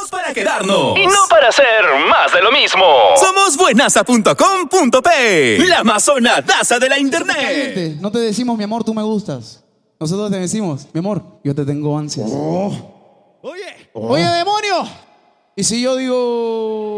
Llegamos para quedarnos. Y no para hacer más de lo mismo. Somos buenaza.com.p, la amazonadaza de la internet. No te decimos, mi amor, tú me gustas. Nosotros te decimos, mi amor, yo te tengo ansias. Oye. Oye, demonio. Y si yo digo...